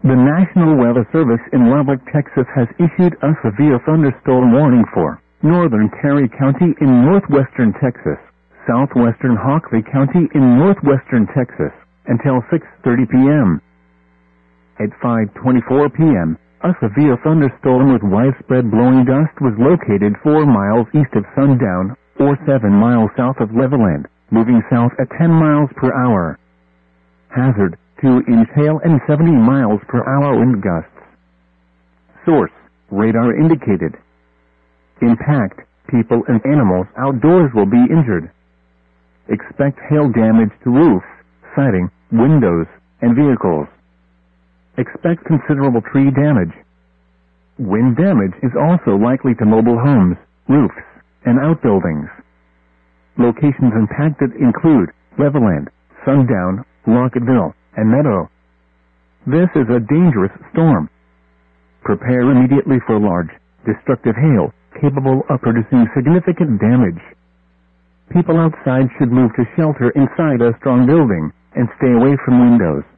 The National Weather Service in Lubbock, Texas has issued a severe thunderstorm warning for northern Terry County in northwestern Texas, southwestern Hockley County in northwestern Texas, until 6:30 p.m. At 5:24 p.m., a severe thunderstorm with widespread blowing dust was located 4 miles east of Sundown, or 7 miles south of Levelland, moving south at 10 miles per hour. Hazard: 2-inch hail and 70 miles per hour wind gusts. Source: radar indicated. Impact: people and animals outdoors will be injured. Expect hail damage to roofs, siding, windows, and vehicles. Expect considerable tree damage. Wind damage is also likely to mobile homes, roofs, and outbuildings. Locations impacted include Levelland, Sundown, Rockettville, and Meadow. This is a dangerous storm. Prepare immediately for large, destructive hail capable of producing significant damage. People outside should move to shelter inside a strong building and stay away from windows.